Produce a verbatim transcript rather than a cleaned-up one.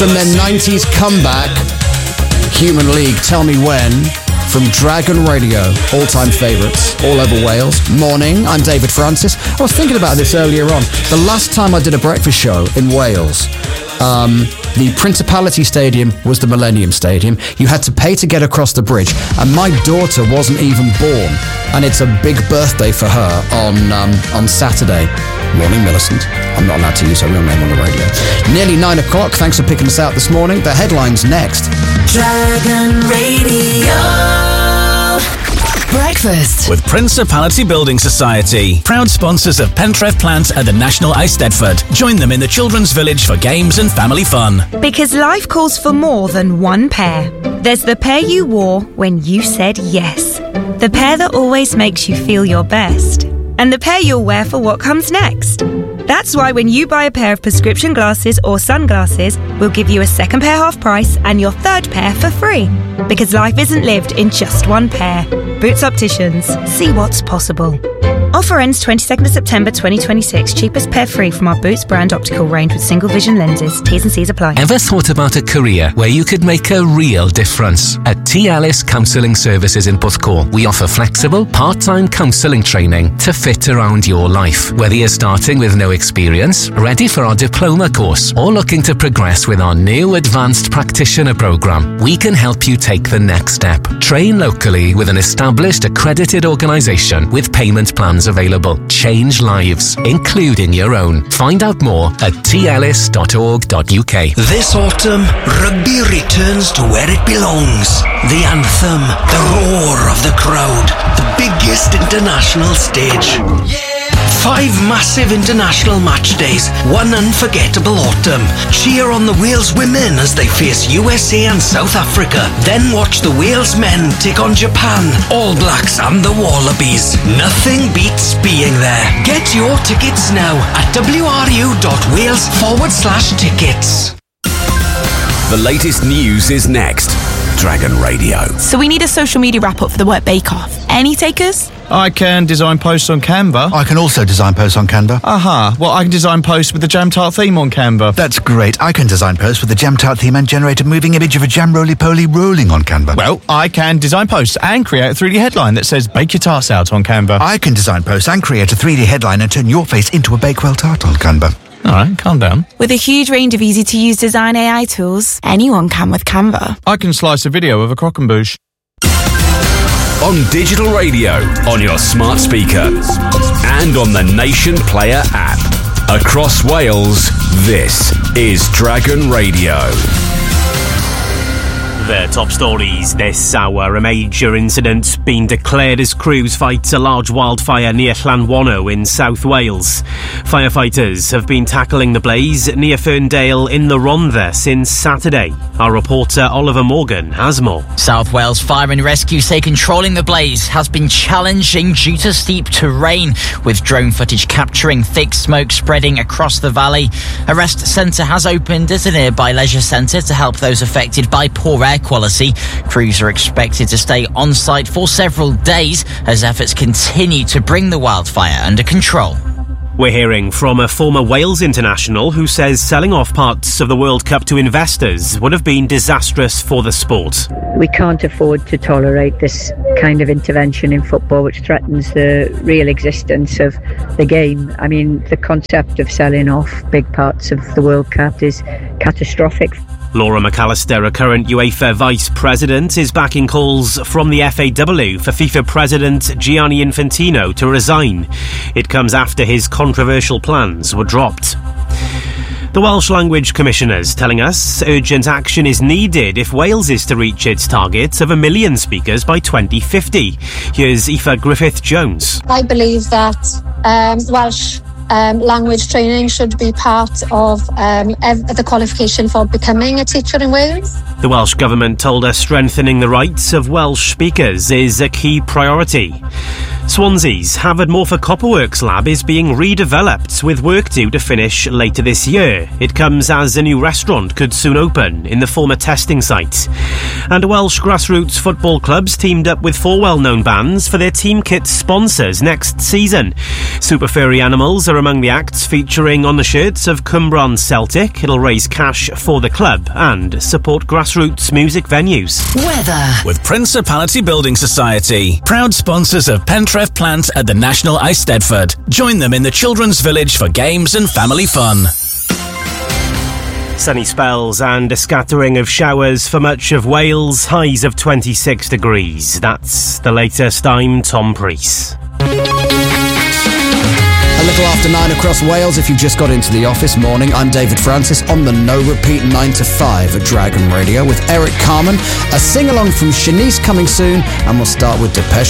from their nineties comeback, Human League, Tell Me When, from Dragon Radio, all-time favourites, all over Wales. Morning, I'm David Francis. I was thinking about this earlier on. The last time I did a breakfast show in Wales, um, the Principality Stadium was the Millennium Stadium. You had to pay to get across the bridge, and my daughter wasn't even born, and it's a big birthday for her on um, on Saturday. Morning, Millicent. I'm not allowed to use her real name on the radio. Nearly nine o'clock. Thanks for picking us out this morning. The headlines next. Dragon Radio. Breakfast with Principality Building Society, proud sponsors of Pentref Plant and the National Eisteddfod. Join them in the Children's Village for games and family fun. Because life calls for more than one pair. There's the pair you wore when you said yes. The pair that always makes you feel your best. And the pair you'll wear for what comes next. That's why when you buy a pair of prescription glasses or sunglasses, we'll give you a second pair half price and your third pair for free. Because life isn't lived in just one pair. Boots Opticians. See what's possible. Offer ends twenty-second of September twenty twenty-six. Cheapest pair free from our Boots brand optical range with single vision lenses. T's and C's apply. Ever thought about a career where you could make a real difference? At T. Ellis Counselling Services in Porthcawl, we offer flexible, part-time counselling training to fit around your life. Whether you're starting with no experience, ready for our diploma course, or looking to progress with our new advanced practitioner programme, we can help you take the next step. Train locally with an established accredited organisation with payment plans available. Change lives, including your own. Find out more at t ellis dot org dot u k. This autumn, rugby returns to where it belongs. The anthem, the roar of the crowd, the biggest international stage. Five massive international match days, one unforgettable autumn. Cheer on the Wales women as they face U S A and South Africa. Then watch the Wales men take on Japan, All Blacks and the Wallabies. Nothing beats being there. Get your tickets now at wru.wales forward slash tickets. The latest news is next. Dragon Radio. So we need a social media wrap-up for the Work Bake Off. Any takers? I can design posts on Canva. I can also design posts on Canva. Aha. Well, I can design posts with the Jam Tart theme on Canva. That's great. I can design posts with the Jam Tart theme and generate a moving image of a jam roly-poly rolling on Canva. Well, I can design posts and create a three D headline that says Bake Your Tarts Out on Canva. I can design posts and create a three D headline and turn your face into a Bakewell tart on Canva. All right, calm down. With a huge range of easy-to-use design A I tools, anyone can with Canva. I can slice a video of a croquembouche. On digital radio, on your smart speaker, and on the Nation Player app. Across Wales, this is Dragon Radio. The top stories this hour. A major incident being declared as crews fight a large wildfire near Llanwano in South Wales. Firefighters have been tackling the blaze near Ferndale in the Rhondda since Saturday. Our reporter Oliver Morgan has more. South Wales Fire and Rescue say controlling the blaze has been challenging due to steep terrain, with drone footage capturing thick smoke spreading across the valley. A rest centre has opened at a nearby leisure centre to help those affected by poor air quality. Crews are expected to stay on site for several days as efforts continue to bring the wildfire under control. We're hearing from a former Wales international who says selling off parts of the World Cup to investors would have been disastrous for the sport. We can't afford to tolerate this kind of intervention in football which threatens the real existence of the game. I mean, the concept of selling off big parts of the World Cup is catastrophic. Laura McAllister, a current UEFA Vice President, is backing calls from the F A W for FIFA President Gianni Infantino to resign. It comes after his controversial plans were dropped. The Welsh Language Commissioners telling us urgent action is needed if Wales is to reach its target of a million speakers by twenty fifty. Here's Aoife Griffith-Jones. I believe that um, Welsh Um, language training should be part of um, ev- the qualification for becoming a teacher in Wales. The Welsh Government told us strengthening the rights of Welsh speakers is a key priority. Swansea's Havard Morpher Copperworks lab is being redeveloped, with work due to finish later this year. It comes as a new restaurant could soon open in the former testing site. And Welsh grassroots football clubs teamed up with four well-known bands for their team kit sponsors next season. Super Furry Animals are among the acts featuring on the shirts of Cwmbran Celtic. It'll raise cash for the club and support grassroots music venues. Weather. With Principality Building Society, proud sponsors of Pentref Plant at the National Eisteddfod. Join them in the Children's Village for games and family fun. Sunny spells and a scattering of showers for much of Wales, highs of twenty-six degrees. That's the latest. I'm Tom Preece. A little after nine across Wales if you just got into the office. Morning, I'm David Francis on the No Repeat nine to five at Dragon Radio with Eric Carmen. A sing-along from Shanice coming soon, and we'll start with Depeche